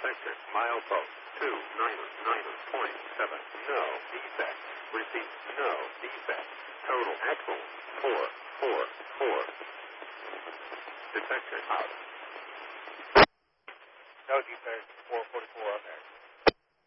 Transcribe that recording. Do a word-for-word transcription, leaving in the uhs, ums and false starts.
Detector, milepost, two nine nine point seven. No defect. Repeat, no defect. Total axle, four four four. Detector out. No defect, four